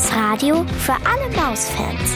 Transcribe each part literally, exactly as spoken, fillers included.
Das Radio für alle Mausfans.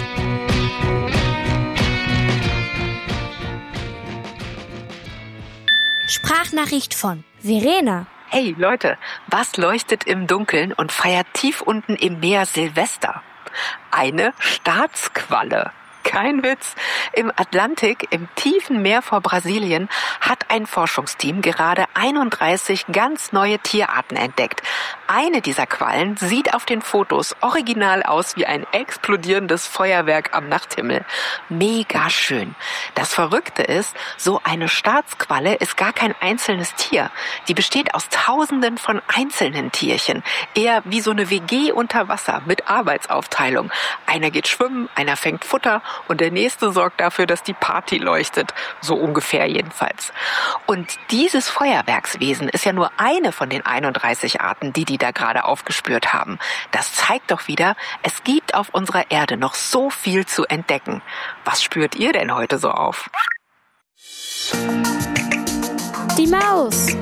Sprachnachricht von Verena. Hey Leute, was leuchtet im Dunkeln und feiert tief unten im Meer Silvester? Eine Staatsqualle. Kein Witz. Im Atlantik, im tiefen Meer vor Brasilien, hat ein Forschungsteam gerade einunddreißig ganz neue Tierarten entdeckt. Eine dieser Quallen sieht auf den Fotos original aus wie ein explodierendes Feuerwerk am Nachthimmel. Mega schön. Das Verrückte ist, so eine Staatsqualle ist gar kein einzelnes Tier. Die besteht aus Tausenden von einzelnen Tierchen. Eher wie so eine W G unter Wasser mit Arbeitsaufteilung. Einer geht schwimmen, einer fängt Futter und der nächste sorgt dafür, dass die Party leuchtet. So ungefähr jedenfalls. Und dieses Feuerwerkswesen ist ja nur eine von den einunddreißig Arten, die die da gerade aufgespürt haben. Das zeigt doch wieder, es gibt auf unserer Erde noch so viel zu entdecken. Was spürt ihr denn heute so auf? Die Maus.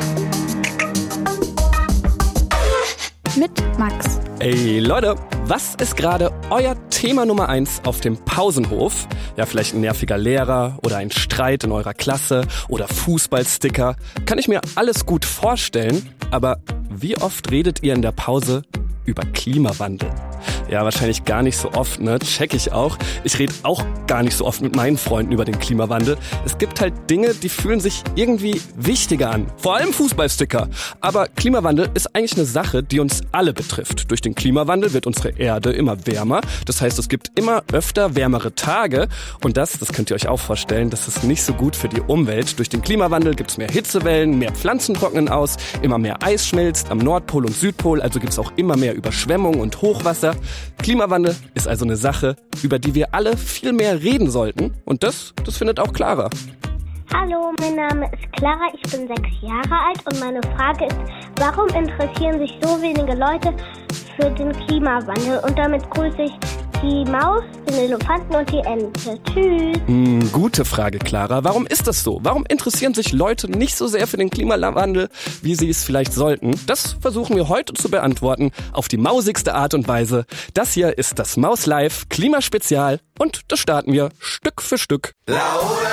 Mit Max. Ey Leute, was ist gerade euer Thema Nummer eins auf dem Pausenhof? Ja, vielleicht ein nerviger Lehrer oder ein Streit in eurer Klasse oder Fußballsticker. Kann ich mir alles gut vorstellen, aber wie oft redet ihr in der Pause über Klimawandel? Ja, wahrscheinlich gar nicht so oft, ne? Check ich auch. Ich rede auch gar nicht so oft mit meinen Freunden über den Klimawandel. Es gibt halt Dinge, die fühlen sich irgendwie wichtiger an. Vor allem Fußballsticker. Aber Klimawandel ist eigentlich eine Sache, die uns alle betrifft. Durch den Klimawandel wird unsere Erde immer wärmer. Das heißt, es gibt immer öfter wärmere Tage. Und das, das könnt ihr euch auch vorstellen, das ist nicht so gut für die Umwelt. Durch den Klimawandel gibt es mehr Hitzewellen, mehr Pflanzen trocknen aus, immer mehr Eis schmilzt am Nordpol und Südpol. Also gibt es auch immer mehr Überschwemmungen und Hochwasser. Klimawandel ist also eine Sache, über die wir alle viel mehr reden sollten. Und das, das findet auch Clara. Hallo, mein Name ist Clara, ich bin sechs Jahre alt und meine Frage ist, warum interessieren sich so wenige Leute für den Klimawandel? Und damit grüße ich die Maus, den Elefanten und die Ente. Tschüss. Hm, gute Frage, Clara. Warum ist das so? Warum interessieren sich Leute nicht so sehr für den Klimawandel, wie sie es vielleicht sollten? Das versuchen wir heute zu beantworten, auf die mausigste Art und Weise. Das hier ist das Maus Live Klimaspezial und das starten wir Stück für Stück. Laura.